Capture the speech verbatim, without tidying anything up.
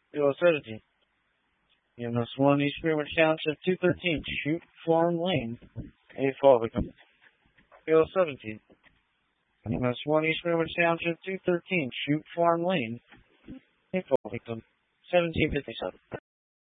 Kilo seventeen. E M S one, East Greenwich Township, two thirteen, Shoot Farm Lane, a fall victim. Kilo seventeen. E M S one, East Greenwich Township, two thirteen, Shoot Farm Lane, a fall victim. seventeen fifty-seven.